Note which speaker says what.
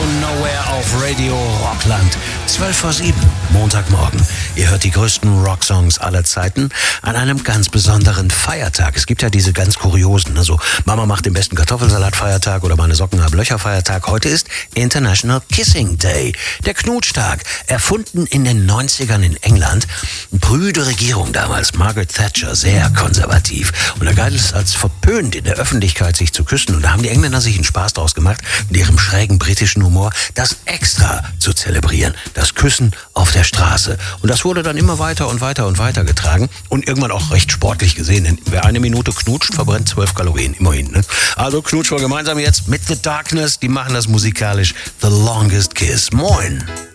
Speaker 1: Nowhere auf Radio Rockland. 12:07, Montagmorgen. Ihr hört die größten Rocksongs aller Zeiten an einem ganz besonderen Feiertag. Es gibt ja diese ganz kuriosen, also Mama macht den besten Kartoffelsalat-Feiertag oder meine Socken haben Löcher-Feiertag. Heute ist International Kissing Day, der Knutschtag, erfunden in den 90ern in England. Prüde Regierung damals, Margaret Thatcher, sehr konservativ. Und da galt es als verpönt, in der Öffentlichkeit sich zu küssen. Und da haben die Engländer sich einen Spaß draus gemacht, mit ihrem schrägen britischen Humor, das extra zu zelebrieren. Das Küssen auf der Straße. Und das wurde dann immer weiter und weiter und weiter getragen und irgendwann auch recht sportlich gesehen. Denn wer eine Minute knutscht, verbrennt 12 Kalorien, immerhin. Ne? Also knutschen wir gemeinsam jetzt mit The Darkness. Die machen das musikalisch. The Longest Kiss. Moin!